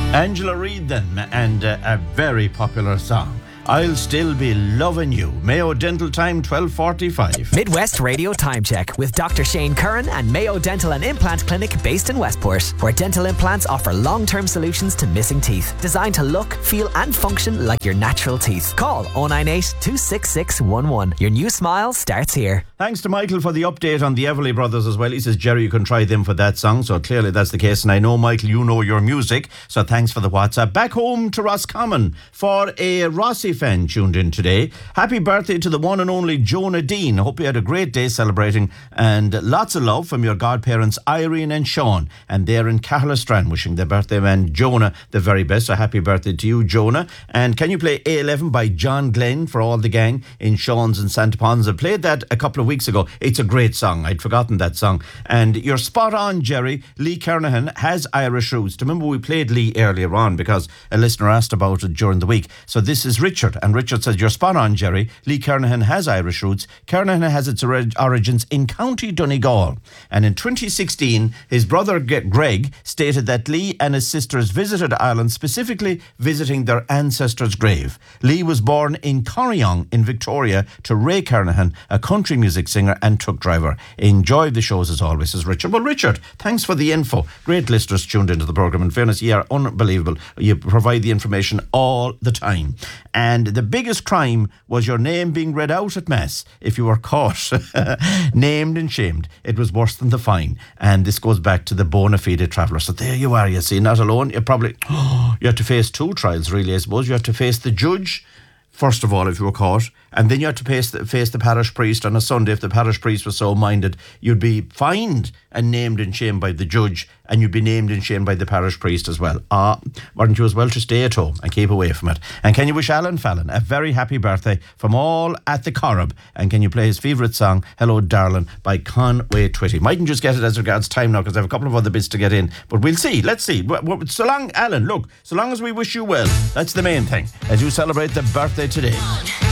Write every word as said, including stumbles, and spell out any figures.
Angela Reid then, and uh, a very popular song, I'll Still Be Loving You. Mayo Dental Time, twelve forty-five. Midwest Radio Time Check with Doctor Shane Curran and Mayo Dental and Implant Clinic based in Westport, where dental implants offer long-term solutions to missing teeth, designed to look, feel and function like your natural teeth. Call oh nine eight, two six six one one. Your new smile starts here. Thanks to Michael for the update on the Everly Brothers as well. He says, Jerry, you can try them for that song. So clearly that's the case. And I know, Michael, you know your music. So thanks for the WhatsApp. Back home to Roscommon for a Rossi fan tuned in today. Happy birthday to the one and only Jonah Dean. I hope you had a great day celebrating. And lots of love from your godparents, Irene and Sean. And they're in Caherlistran, wishing their birthday man, Jonah, the very best. So happy birthday to you, Jonah. And can you play A eleven by John Glenn for all the gang in Sean's and Santa Ponsa? Played that a couple of weeks ago. It's a great song. I'd forgotten that song. And you're spot on, Jerry. Lee Kernahan has Irish roots. Remember, we played Lee earlier on because a listener asked about it during the week. So this is Richard. And Richard says, you're spot on, Jerry. Lee Kernahan has Irish roots. Kernahan has its orig- origins in County Donegal. And in twenty sixteen, his brother Greg stated that Lee and his sisters visited Ireland, specifically visiting their ancestor's grave. Lee was born in Corryong in Victoria to Ray Kernahan, a country music singer and truck driver. Enjoy the shows as always, says Richard. Well, Richard, thanks for the info. Great listeners tuned into the programme. In fairness, you are unbelievable. You provide the information all the time. And the biggest crime was your name being read out at Mass if you were caught, named and shamed. It was worse than the fine. And this goes back to the bona fide traveller. So there you are, you see, not alone. You probably, oh, you have to face two trials, really, I suppose. You have to face the judge, first of all, if you were caught, and then you had to face the, face the parish priest on a Sunday. If the parish priest was so minded, you'd be fined and named and shamed by the judge, and you'd be named and shamed by the parish priest as well. Ah, weren't you as well to stay at home and keep away from it? And can you wish Alan Fallon a very happy birthday from all at the Corrib? And can you play his favourite song, Hello Darling, by Conway Twitty? Mightn't just get it as regards time now, because I have a couple of other bits to get in, but we'll see. Let's see. So long, Alan, look, so long as we wish you well, that's the main thing, as you celebrate the birthday today.